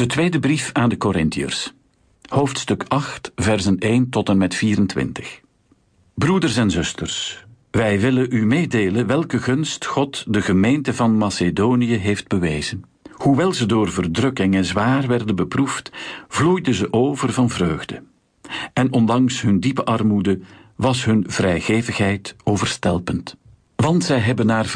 De tweede brief aan de Korintiërs. Hoofdstuk 8, versen 1 tot en met 24. Broeders en zusters, wij willen u meedelen welke gunst God de gemeente van Macedonië heeft bewezen. Hoewel ze door verdrukking en zwaar werden beproefd, vloeiden ze over van vreugde. En ondanks hun diepe armoede was hun vrijgevigheid overstelpend. Want zij hebben naar